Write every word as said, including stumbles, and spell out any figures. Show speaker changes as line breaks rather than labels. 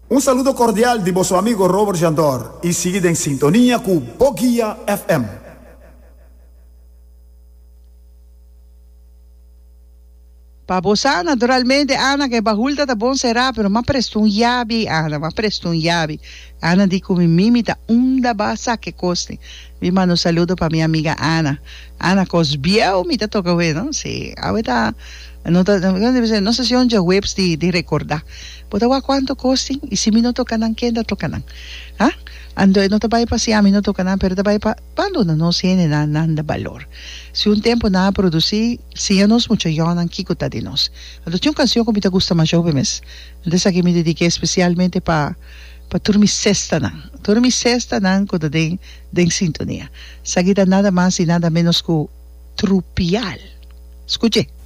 Un saludo cordial de vuestro amigo Robert Jandor y sigue en sintonía con Bogia F M.
Pabosa, naturalmente, Ana, que bahulta tá bom será, pero ma presto un yabi, Ana, ma presto un yabi. Ana di come mimita unda basa que coste. Mi mando saludo para mi amiga Ana. Ana cosbiel, mi te toca ver, ¿no? Sí, ahorita, no, no sé si on ya webs de, de recordar. Pero agora quanto coste, e se mi não toca nan, quem da toca nan? Ah? Ando, no te vai passear, mi não toca nan, pero te vai pa, quando não tiene nada valor. Se um tempo nada produzir, se anos mucho yo nan kiko ta de nós. Ando, tinha uma canção que me te gusta mais jovem, mas dessa que me dediquei especialmente para para dormir sexta nan. Dormir sexta nan quando den den sintonia. Sagita nada mais e nada menos que Trupial. Escute.